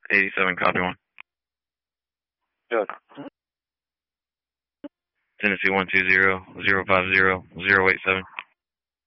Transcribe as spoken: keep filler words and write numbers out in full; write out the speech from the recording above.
eighty-seven, copy one. Good. Tennessee one two zero, zero five zero, zero eight seven.